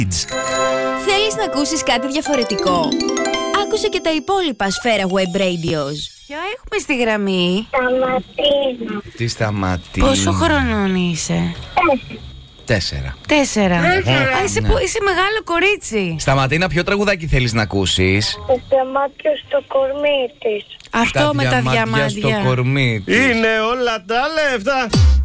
Θέλεις να ακούσεις κάτι διαφορετικό? Άκουσε και τα υπόλοιπα Σφαίρα Web Radios. Ποια έχουμε στη γραμμή? Σταματίνα. Τι Σταματίνα? Πόσο χρονών είσαι? 4. 4. Είσαι μεγάλο κορίτσι. Σταματίνα, ποιο τραγουδάκι θέλεις να ακούσεις? Το διαμάτιο στο κορμί της. Αυτό με τα διαμάντια διαμάντια. στο κορμί της. Είναι όλα τα λεφτά.